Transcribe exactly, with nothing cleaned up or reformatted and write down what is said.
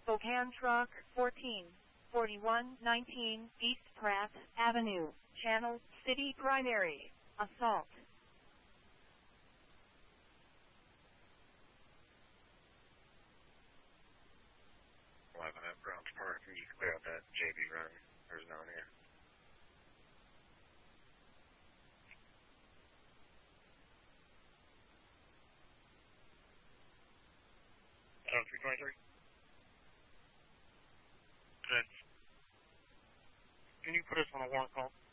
Spokane Truck fourteen forty-one nineteen East Pratt Avenue, Channel City Primary, assault. eleven at Browns Park, and you can clear out that J B run. There's no one here. Adam three twenty-three. Good. Can you put us on a warrant call?